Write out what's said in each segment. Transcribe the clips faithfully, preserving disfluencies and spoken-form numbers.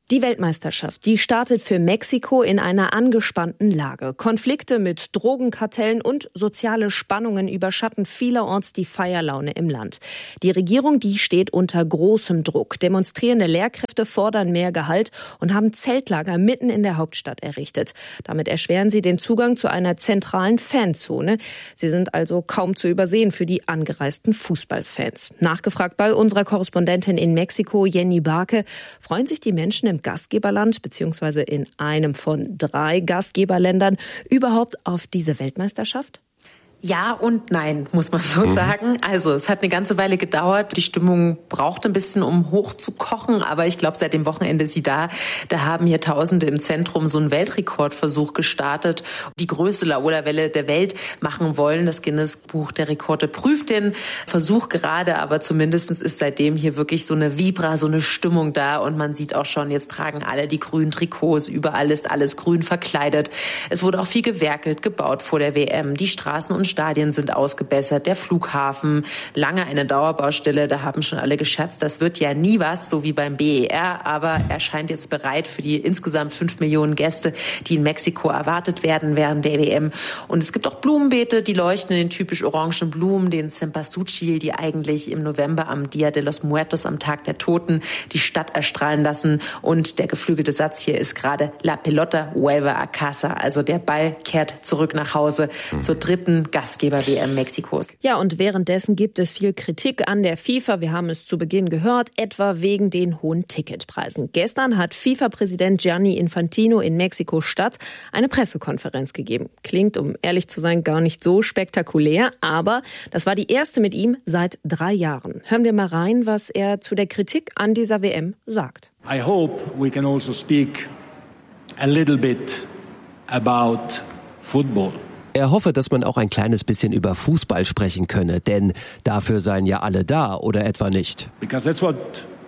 Die Weltmeisterschaft, die startet für Mexiko in einer angespannten Lage. Konflikte mit Drogenkartellen und soziale Spannungen überschatten vielerorts die Feierlaune im Land. Die Regierung, die steht unter großem Druck. Demonstrierende Lehrkräfte fordern mehr Gehalt und haben Zeltlager mitten in der Hauptstadt errichtet. Damit erschweren sie den Zugang zu einer zentralen Fanzone. Sie sind also kaum zu übersehen für die angereisten Fußballfans. Nachgefragt bei unserer Korrespondentin in Mexiko, Jenny Barke, freuen sich die Menschen im Gastgeberland beziehungsweise in einem von drei Gastgeberländern überhaupt auf diese Weltmeisterschaft? Ja und nein, muss man so sagen. Also es hat eine ganze Weile gedauert. Die Stimmung braucht ein bisschen, um hochzukochen. Aber ich glaube, seit dem Wochenende ist sie da. Da haben hier Tausende im Zentrum so einen Weltrekordversuch gestartet. Die größte Laola-Welle der Welt machen wollen. Das Guinness-Buch der Rekorde prüft den Versuch gerade. Aber zumindest ist seitdem hier wirklich so eine Vibra, so eine Stimmung da. Und man sieht auch schon, jetzt tragen alle die grünen Trikots. Überall ist alles grün verkleidet. Es wurde auch viel gewerkelt, gebaut vor der W M. Die Straßen und Stadien sind ausgebessert, der Flughafen, lange eine Dauerbaustelle, da haben schon alle geschätzt, das wird ja nie was, so wie beim B E R, aber er scheint jetzt bereit für die insgesamt fünf Millionen Gäste, die in Mexiko erwartet werden während der W M. Und es gibt auch Blumenbeete, die leuchten in den typisch orangen Blumen, den Cempasúchil, die eigentlich im November am Dia de los Muertos, am Tag der Toten, die Stadt erstrahlen lassen. Und der geflügelte Satz hier ist gerade La pelota vuelve a casa, also der Ball kehrt zurück nach Hause mhm. zur dritten Gastgeber-W M Mexikos. Ja, und währenddessen gibt es viel Kritik an der FIFA. Wir haben es zu Beginn gehört, etwa wegen den hohen Ticketpreisen. Gestern hat FIFA-Präsident Gianni Infantino in Mexiko-Stadt eine Pressekonferenz gegeben. Klingt, um ehrlich zu sein, gar nicht so spektakulär, aber das war die erste mit ihm seit drei Jahren. Hören wir mal rein, was er zu der Kritik an dieser W M sagt. I hope we can also speak a little bit about football. Er hoffe, dass man auch ein kleines bisschen über Fußball sprechen könne, denn dafür seien ja alle da, oder etwa nicht? Because that's what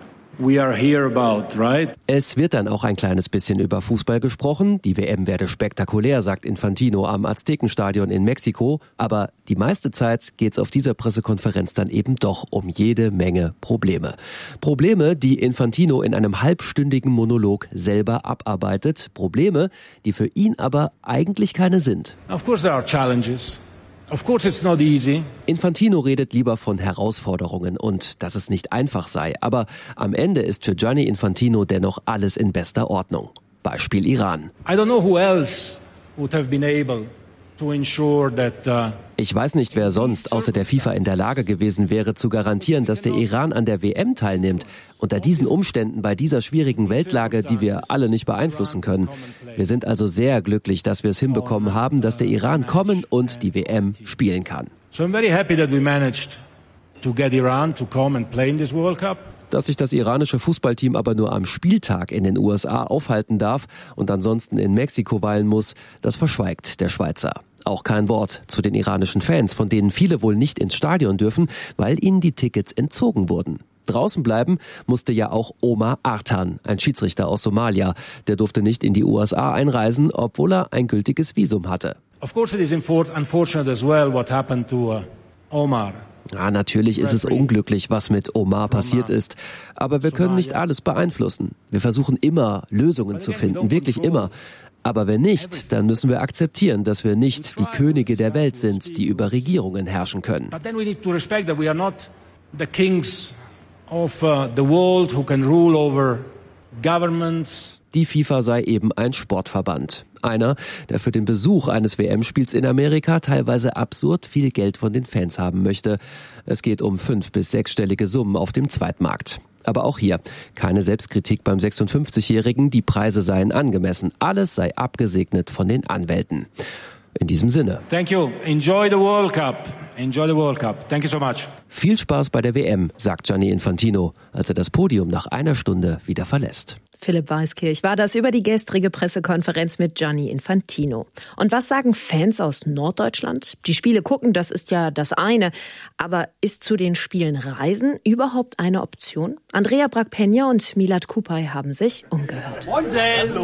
we are here about, right? Es wird dann auch ein kleines bisschen über Fußball gesprochen. Die W M werde spektakulär, sagt Infantino am Aztekenstadion in Mexiko. Aber die meiste Zeit geht's auf dieser Pressekonferenz dann eben doch um jede Menge Probleme. Probleme, die Infantino in einem halbstündigen Monolog selber abarbeitet. Probleme, die für ihn aber eigentlich keine sind. Of course there are challenges. Of course it's not easy. Infantino redet lieber von Herausforderungen und dass es nicht einfach sei. Aber am Ende ist für Gianni Infantino dennoch alles in bester Ordnung. Beispiel Iran. I don't know who else would have been able to ensure that uh Ich weiß nicht, wer sonst außer der FIFA in der Lage gewesen wäre, zu garantieren, dass der Iran an der W M teilnimmt. Unter diesen Umständen, bei dieser schwierigen Weltlage, die wir alle nicht beeinflussen können. Wir sind also sehr glücklich, dass wir es hinbekommen haben, dass der Iran kommen und die W M spielen kann. So I'm very happy that we managed to get Iran to come and play in this World Cup. Dass sich das iranische Fußballteam aber nur am Spieltag in den U S A aufhalten darf und ansonsten in Mexiko weilen muss, das verschweigt der Schweizer. Auch kein Wort zu den iranischen Fans, von denen viele wohl nicht ins Stadion dürfen, weil ihnen die Tickets entzogen wurden. Draußen bleiben musste ja auch Omar Artan, ein Schiedsrichter aus Somalia. Der durfte nicht in die U S A einreisen, obwohl er ein gültiges Visum hatte. Of course it is unfortunate as well what happened to uh, Omar. Ja, natürlich ist es unglücklich, was mit Omar passiert ist. Aber wir können nicht alles beeinflussen. Wir versuchen immer, Lösungen zu finden, wirklich immer. Aber wenn nicht, dann müssen wir akzeptieren, dass wir nicht die Könige der Welt sind, die über Regierungen herrschen können. But then we need to respect that we are not the kings of uh, the world who can rule over governments. Die FIFA sei eben ein Sportverband. Einer, der für den Besuch eines W M-Spiels in Amerika teilweise absurd viel Geld von den Fans haben möchte. Es geht um fünf- bis sechsstellige Summen auf dem Zweitmarkt. Aber auch hier keine Selbstkritik beim sechsundfünfzigjährigen, die Preise seien angemessen. Alles sei abgesegnet von den Anwälten. In diesem Sinne. Thank you. Enjoy the World Cup. Enjoy the World Cup. Thank you so much. Viel Spaß bei der W M, sagt Gianni Infantino, als er das Podium nach einer Stunde wieder verlässt. Philipp Weiskirch war das über die gestrige Pressekonferenz mit Gianni Infantino. Und was sagen Fans aus Norddeutschland? Die Spiele gucken, das ist ja das eine. Aber ist zu den Spielen Reisen überhaupt eine Option? Andrea Brack-Peña und Milad Kupay haben sich umgehört. Moinsen!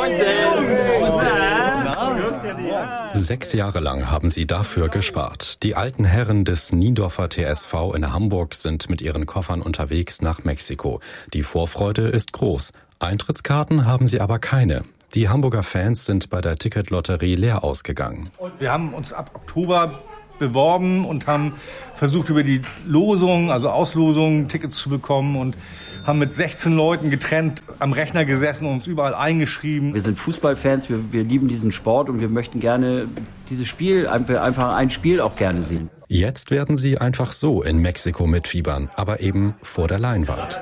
Moinsen! Sechs Jahre lang haben sie dafür gespart. Die alten Herren des Niendorfer T S V in Hamburg sind mit ihren Koffern unterwegs nach Mexiko. Die Vorfreude ist groß. Eintrittskarten haben sie aber keine. Die Hamburger Fans sind bei der Ticketlotterie leer ausgegangen. Wir haben uns ab Oktober beworben und haben versucht, über die Losung, also Auslosung, Tickets zu bekommen und haben mit sechzehn Leuten getrennt am Rechner gesessen und uns überall eingeschrieben. Wir sind Fußballfans, wir, wir lieben diesen Sport und wir möchten gerne dieses Spiel, einfach ein Spiel auch gerne sehen. Jetzt werden sie einfach so in Mexiko mitfiebern, aber eben vor der Leinwand.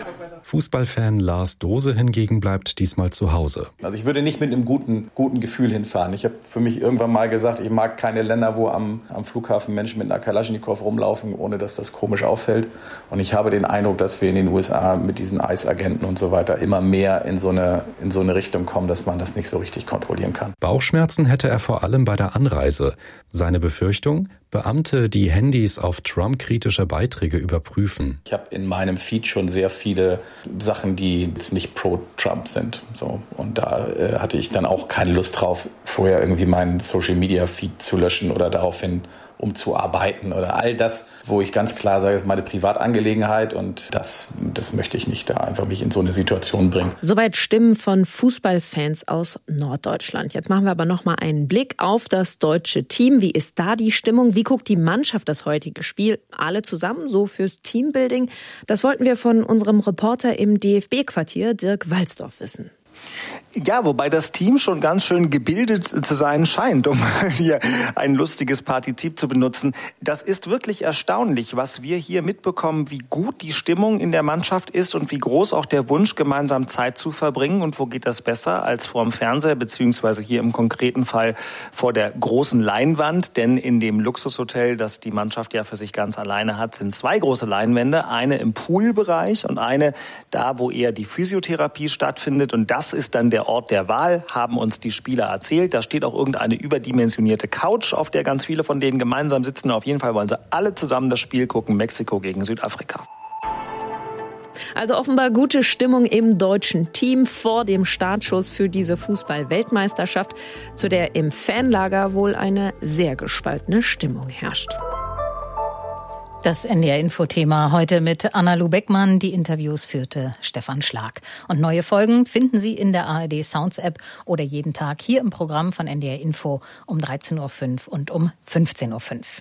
Fußballfan Lars Dose hingegen bleibt diesmal zu Hause. Also ich würde nicht mit einem guten, guten Gefühl hinfahren. Ich habe für mich irgendwann mal gesagt, ich mag keine Länder, wo am, am Flughafen Menschen mit einer Kalaschnikow rumlaufen, ohne dass das komisch auffällt. Und ich habe den Eindruck, dass wir in den U S A mit diesen ICE-Agenten und so weiter immer mehr in so eine, in so eine Richtung kommen, dass man das nicht so richtig kontrollieren kann. Bauchschmerzen hätte er vor allem bei der Anreise. Seine Befürchtung? Beamte, die Handys auf Trump-kritische Beiträge überprüfen. Ich habe in meinem Feed schon sehr viele Sachen, die jetzt nicht pro-Trump sind. So, und da äh, hatte ich dann auch keine Lust drauf, vorher irgendwie meinen Social-Media-Feed zu löschen oder daraufhin umzuarbeiten oder all das, wo ich ganz klar sage, das ist meine Privatangelegenheit und das, das möchte ich nicht da einfach mich in so eine Situation bringen. Soweit Stimmen von Fußballfans aus Norddeutschland. Jetzt machen wir aber noch mal einen Blick auf das deutsche Team. Wie ist da die Stimmung? Wie guckt die Mannschaft das heutige Spiel? Alle zusammen, so fürs Teambuilding? Das wollten wir von unserem Reporter im D F B-Quartier, Dirk Walsdorf, wissen. Ja, wobei das Team schon ganz schön gebildet zu sein scheint, um hier ein lustiges Partizip zu benutzen. Das ist wirklich erstaunlich, was wir hier mitbekommen, wie gut die Stimmung in der Mannschaft ist und wie groß auch der Wunsch, gemeinsam Zeit zu verbringen. Und wo geht das besser als vor dem Fernseher, beziehungsweise hier im konkreten Fall vor der großen Leinwand. Denn in dem Luxushotel, das die Mannschaft ja für sich ganz alleine hat, sind zwei große Leinwände. Eine im Poolbereich und eine da, wo eher die Physiotherapie stattfindet. Und das ist dann der Ort der Wahl, haben uns die Spieler erzählt. Da steht auch irgendeine überdimensionierte Couch, auf der ganz viele von denen gemeinsam sitzen. Auf jeden Fall wollen sie alle zusammen das Spiel gucken, Mexiko gegen Südafrika. Also offenbar gute Stimmung im deutschen Team vor dem Startschuss für diese Fußball-Weltmeisterschaft, zu der im Fanlager wohl eine sehr gespaltene Stimmung herrscht. Das N D R-Info-Thema heute mit Anna-Lu Beckmann. Die Interviews führte Stefan Schlag. Und neue Folgen finden Sie in der A R D-Sounds-App oder jeden Tag hier im Programm von N D R-Info um dreizehn Uhr fünf und um fünfzehn Uhr fünf.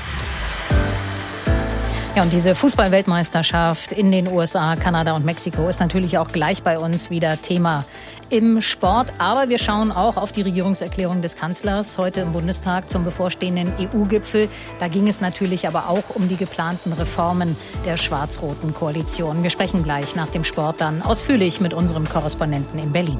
Ja, und diese Fußball-Weltmeisterschaft in den U S A, Kanada und Mexiko ist natürlich auch gleich bei uns wieder Thema im Sport. Aber wir schauen auch auf die Regierungserklärung des Kanzlers heute im Bundestag zum bevorstehenden E U-Gipfel. Da ging es natürlich aber auch um die geplanten Reformen der schwarz-roten Koalition. Wir sprechen gleich nach dem Sport dann ausführlich mit unserem Korrespondenten in Berlin.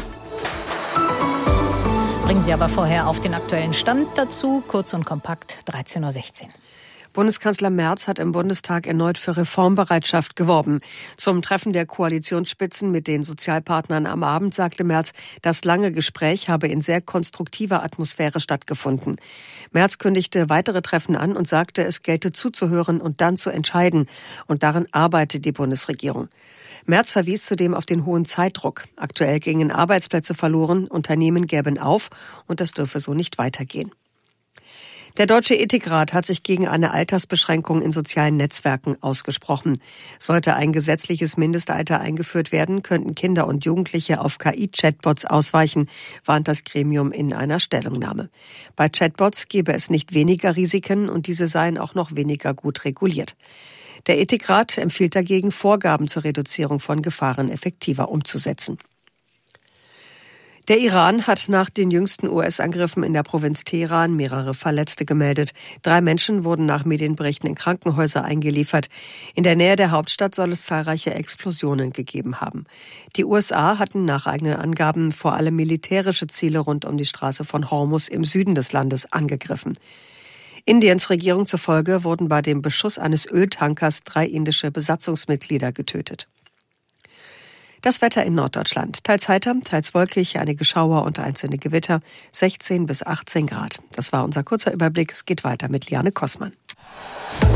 Bringen Sie aber vorher auf den aktuellen Stand dazu, kurz und kompakt, dreizehn Uhr sechzehn. Bundeskanzler Merz hat im Bundestag erneut für Reformbereitschaft geworben. Zum Treffen der Koalitionsspitzen mit den Sozialpartnern am Abend sagte Merz, das lange Gespräch habe in sehr konstruktiver Atmosphäre stattgefunden. Merz kündigte weitere Treffen an und sagte, es gelte zuzuhören und dann zu entscheiden. Und daran arbeite die Bundesregierung. Merz verwies zudem auf den hohen Zeitdruck. Aktuell gingen Arbeitsplätze verloren, Unternehmen gäben auf und das dürfe so nicht weitergehen. Der Deutsche Ethikrat hat sich gegen eine Altersbeschränkung in sozialen Netzwerken ausgesprochen. Sollte ein gesetzliches Mindestalter eingeführt werden, könnten Kinder und Jugendliche auf K I-Chatbots ausweichen, warnt das Gremium in einer Stellungnahme. Bei Chatbots gebe es nicht weniger Risiken und diese seien auch noch weniger gut reguliert. Der Ethikrat empfiehlt dagegen, Vorgaben zur Reduzierung von Gefahren effektiver umzusetzen. Der Iran hat nach den jüngsten U S-Angriffen in der Provinz Teheran mehrere Verletzte gemeldet. Drei Menschen wurden nach Medienberichten in Krankenhäuser eingeliefert. In der Nähe der Hauptstadt soll es zahlreiche Explosionen gegeben haben. Die U S A hatten nach eigenen Angaben vor allem militärische Ziele rund um die Straße von Hormuz im Süden des Landes angegriffen. Indiens Regierung zufolge wurden bei dem Beschuss eines Öltankers drei indische Besatzungsmitglieder getötet. Das Wetter in Norddeutschland. Teils heiter, teils wolkig, einige Schauer und einzelne Gewitter. sechzehn bis achtzehn Grad. Das war unser kurzer Überblick. Es geht weiter mit Liane Kossmann.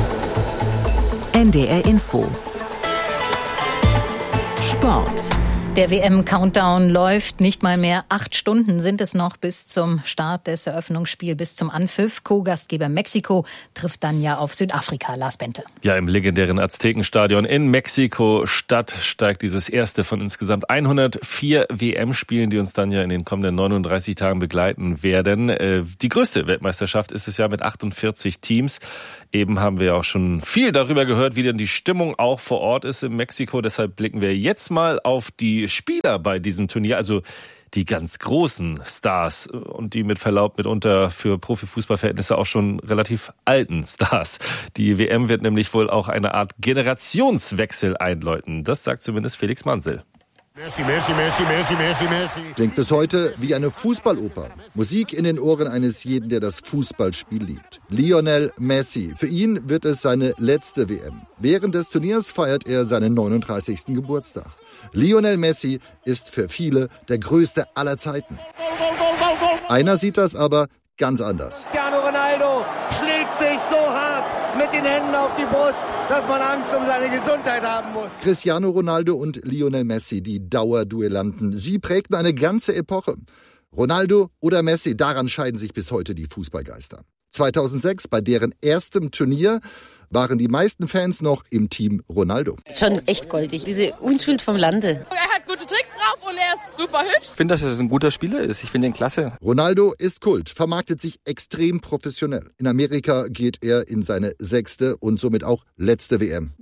N D R Info. Sport. Der W M-Countdown läuft. Nicht mal mehr acht Stunden sind es noch bis zum Start des Eröffnungsspiels, bis zum Anpfiff. Co-Gastgeber Mexiko trifft dann ja auf Südafrika. Lars Bente. Ja, im legendären Aztekenstadion in Mexiko-Stadt steigt dieses erste von insgesamt hundertvier W M-Spielen, die uns dann ja in den kommenden neununddreißig Tagen begleiten werden. Die größte Weltmeisterschaft ist es ja mit achtundvierzig Teams. Eben haben wir auch schon viel darüber gehört, wie denn die Stimmung auch vor Ort ist in Mexiko. Deshalb blicken wir jetzt mal auf die Spieler bei diesem Turnier, also die ganz großen Stars und die mit Verlaub mitunter für Profifußballverhältnisse auch schon relativ alten Stars. Die W M wird nämlich wohl auch eine Art Generationswechsel einläuten. Das sagt zumindest Felix Mansell. Messi, Messi, Messi, Messi, Messi, Messi. Klingt bis heute wie eine Fußballoper. Musik in den Ohren eines jeden, der das Fußballspiel liebt. Lionel Messi. Für ihn wird es seine letzte W M. Während des Turniers feiert er seinen neununddreißigsten Geburtstag. Lionel Messi ist für viele der größte aller Zeiten. Einer sieht das aber ganz anders. Cristiano Ronaldo schlägt sich so hart mit den Händen auf die Brust, dass man Angst um seine Gesundheit haben muss. Cristiano Ronaldo und Lionel Messi, die Dauerduellanten, sie prägten eine ganze Epoche. Ronaldo oder Messi, daran scheiden sich bis heute die Fußballgeister. zweitausendsechs, bei deren erstem Turnier, waren die meisten Fans noch im Team Ronaldo. Schon echt goldig, diese Unschuld vom Lande. Er hat gute Tricks drauf und er ist super hübsch. Ich finde, dass er ein guter Spieler ist. Ich finde ihn klasse. Ronaldo ist Kult, vermarktet sich extrem professionell. In Amerika geht er in seine sechste und somit auch letzte W M.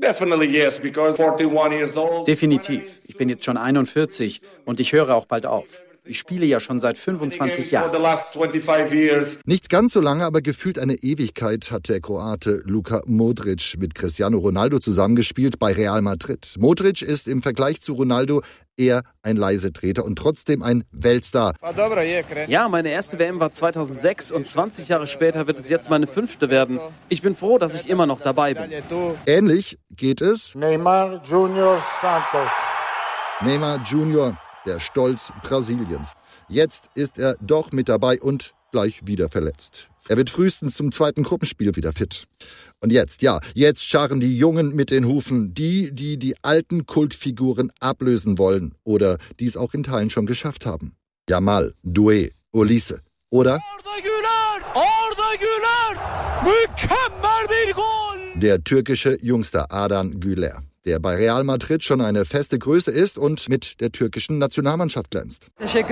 Definitiv. Ich bin jetzt schon einundvierzig und ich höre auch bald auf. Ich spiele ja schon seit fünfundzwanzig Jahren. Nicht ganz so lange, aber gefühlt eine Ewigkeit hat der Kroate Luka Modric mit Cristiano Ronaldo zusammengespielt bei Real Madrid. Modric ist im Vergleich zu Ronaldo eher ein Leisetreter und trotzdem ein Weltstar. Ja, meine erste W M war zweitausendsechs und zwanzig Jahre später wird es jetzt meine fünfte werden. Ich bin froh, dass ich immer noch dabei bin. Ähnlich geht es Neymar Junior Santos. Neymar Junior, der Stolz Brasiliens. Jetzt ist er doch mit dabei und gleich wieder verletzt. Er wird frühestens zum zweiten Gruppenspiel wieder fit. Und jetzt, ja, jetzt scharren die Jungen mit den Hufen, die, die die alten Kultfiguren ablösen wollen oder die es auch in Teilen schon geschafft haben. Yamal, Doué, Olise oder der türkische Jungster Ardan Güler, der bei Real Madrid schon eine feste Größe ist und mit der türkischen Nationalmannschaft glänzt.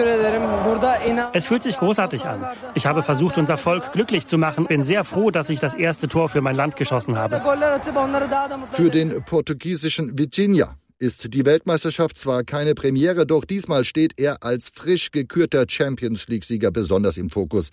Es fühlt sich großartig an. Ich habe versucht, unser Volk glücklich zu machen. Bin sehr froh, dass ich das erste Tor für mein Land geschossen habe. Für den portugiesischen Vitinha ist die Weltmeisterschaft zwar keine Premiere, doch diesmal steht er als frisch gekürter Champions-League-Sieger besonders im Fokus.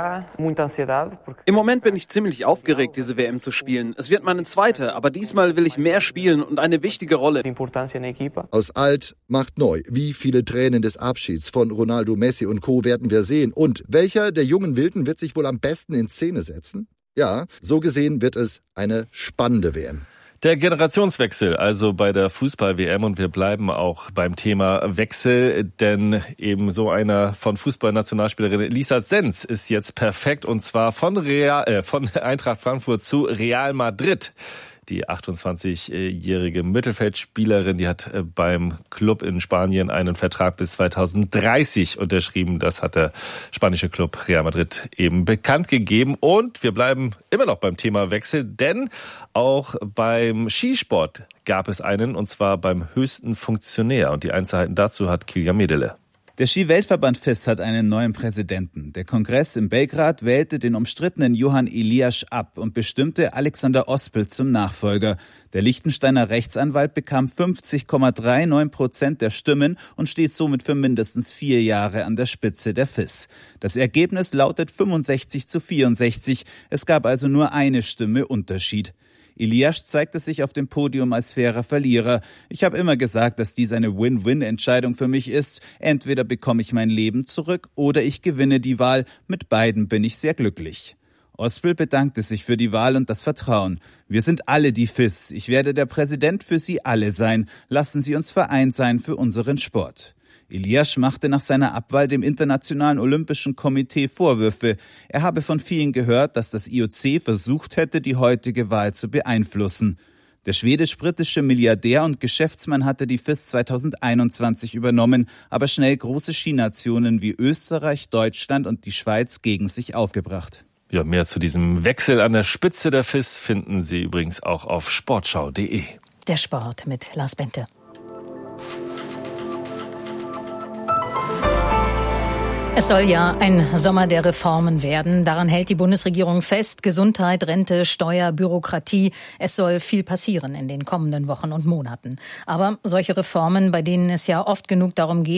Im Moment bin ich ziemlich aufgeregt, diese W M zu spielen. Es wird meine zweite, aber diesmal will ich mehr spielen und eine wichtige Rolle. Aus alt macht neu. Wie viele Tränen des Abschieds von Ronaldo, Messi und Co. werden wir sehen? Und welcher der jungen Wilden wird sich wohl am besten in Szene setzen? Ja, so gesehen wird es eine spannende W M. Der Generationswechsel, also bei der Fußball-W M, und wir bleiben auch beim Thema Wechsel, denn eben so einer von Fußballnationalspielerin Lisa Sens ist jetzt perfekt, und zwar von, Real, äh, von Eintracht Frankfurt zu Real Madrid. Die achtundzwanzigjährige Mittelfeldspielerin, die hat beim Club in Spanien einen Vertrag bis zweitausenddreißig unterschrieben. Das hat der spanische Club Real Madrid eben bekannt gegeben. Und wir bleiben immer noch beim Thema Wechsel, denn auch beim Skisport gab es einen, und zwar beim höchsten Funktionär. Und die Einzelheiten dazu hat Kilian Medele. Der Ski-Weltverband F I S hat einen neuen Präsidenten. Der Kongress in Belgrad wählte den umstrittenen Johann Elias ab und bestimmte Alexander Ospel zum Nachfolger. Der Liechtensteiner Rechtsanwalt bekam fünfzig Komma neununddreißig Prozent der Stimmen und steht somit für mindestens vier Jahre an der Spitze der F I S. Das Ergebnis lautet fünfundsechzig zu vierundsechzig. Es gab also nur eine Stimme Unterschied. Elias zeigte sich auf dem Podium als fairer Verlierer. Ich habe immer gesagt, dass dies eine Win-Win-Entscheidung für mich ist. Entweder bekomme ich mein Leben zurück oder ich gewinne die Wahl. Mit beiden bin ich sehr glücklich. Ospel bedankte sich für die Wahl und das Vertrauen. Wir sind alle die F I S. Ich werde der Präsident für Sie alle sein. Lassen Sie uns vereint sein für unseren Sport. Elias machte nach seiner Abwahl dem Internationalen Olympischen Komitee Vorwürfe. Er habe von vielen gehört, dass das I O C versucht hätte, die heutige Wahl zu beeinflussen. Der schwedisch-britische Milliardär und Geschäftsmann hatte die F I S zweitausendeinundzwanzig übernommen, aber schnell große Skinationen wie Österreich, Deutschland und die Schweiz gegen sich aufgebracht. Ja, mehr zu diesem Wechsel an der Spitze der F I S finden Sie übrigens auch auf sportschau punkt de. Der Sport mit Lars Bente. Es soll ja ein Sommer der Reformen werden. Daran hält die Bundesregierung fest. Gesundheit, Rente, Steuer, Bürokratie. Es soll viel passieren in den kommenden Wochen und Monaten. Aber solche Reformen, bei denen es ja oft genug darum geht,